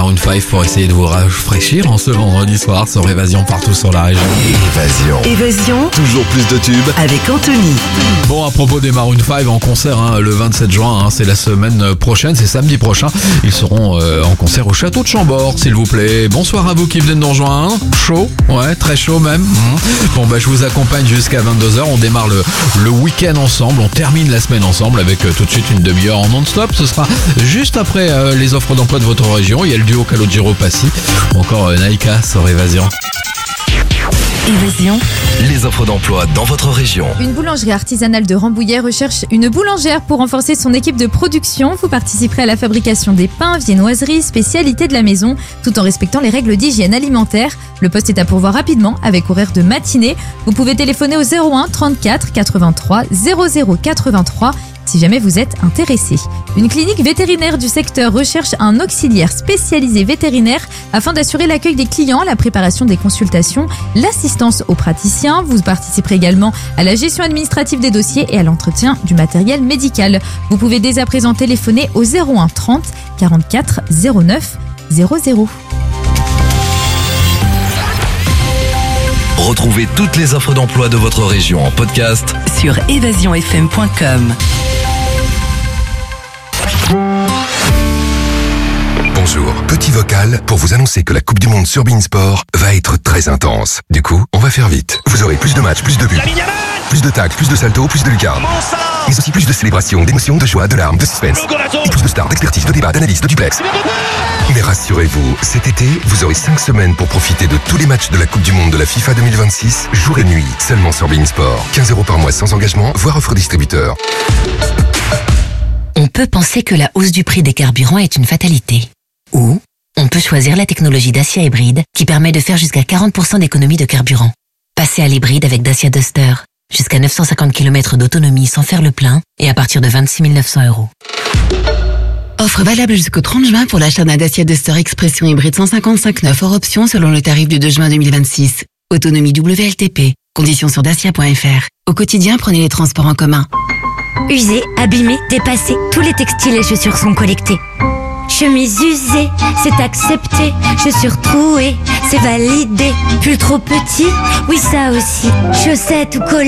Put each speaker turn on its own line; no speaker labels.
Maroon 5 pour essayer de vous rafraîchir en ce vendredi soir sur Évasion partout sur la région.
Évasion.
Toujours plus de tubes.
Avec Anthony.
Bon, à propos des Maroon 5 en concert le 27 juin, c'est la semaine prochaine, c'est samedi prochain. Ils seront en concert au Château de Chambord, s'il vous plaît. Bonsoir à vous qui venez de nous rejoindre. Chaud, ouais, très chaud même. Bon, je vous accompagne jusqu'à 22h. On démarre le week-end ensemble. On termine la semaine ensemble avec tout de suite une demi-heure en non-stop. Ce sera juste après les offres d'emploi de votre région. Il y a le duo Calogero-Passy ou encore Naïka sur Évasion.
Évasion.
Les offres d'emploi dans votre région.
Une boulangerie artisanale de Rambouillet recherche une boulangère pour renforcer son équipe de production. Vous participerez à la fabrication des pains, viennoiseries, spécialités de la maison, tout en respectant les règles d'hygiène alimentaire. Le poste est à pourvoir rapidement avec horaire de matinée. Vous pouvez téléphoner au 01 34 83 00 83 si jamais vous êtes intéressé. Une clinique vétérinaire du secteur recherche un auxiliaire spécialisé vétérinaire afin d'assurer l'accueil des clients, la préparation des consultations, l'assistance aux praticiens. Vous participerez également à la gestion administrative des dossiers et à l'entretien du matériel médical. Vous pouvez dès à présent téléphoner au 01 30 44 09 00.
Retrouvez toutes les offres d'emploi de votre région en podcast
Sur évasionfm.com.
Bonjour, petit vocal pour vous annoncer que la Coupe du Monde sur Bein Sport va être très intense. Du coup, on va faire vite. Vous aurez plus de matchs, plus de buts, plus de tacles, plus de saltos, plus de lucarnes. Mais aussi plus de célébrations, d'émotions, de joie, de larmes, de suspense. Et plus de stars, d'expertise, de débats, d'analyse, de duplex. Mais rassurez-vous, cet été, vous aurez 5 semaines pour profiter de tous les matchs de la Coupe du Monde de la FIFA 2026, jour et nuit, seulement sur Bein Sport. 15 € par mois sans engagement, voire offre distributeur.
On peut penser que la hausse du prix des carburants est une fatalité. Ou on peut choisir la technologie Dacia Hybride qui permet de faire jusqu'à 40% d'économie de carburant. Passez à l'hybride avec Dacia Duster. Jusqu'à 950 km d'autonomie sans faire le plein et à partir de 26 900 €.
Offre valable jusqu'au 30 juin pour l'achat d'un Dacia Duster Expression hybride 155/9 hors option selon le tarif du 2 juin 2026. Autonomie WLTP. Conditions sur dacia.fr. Au quotidien, prenez les transports en commun.
Usés, abîmés, dépassés, tous les textiles et chaussures sont collectés. Chemise usée, c'est accepté. Chaussures trouées, c'est validé. Pull trop petit, oui ça aussi. Chaussettes ou collants.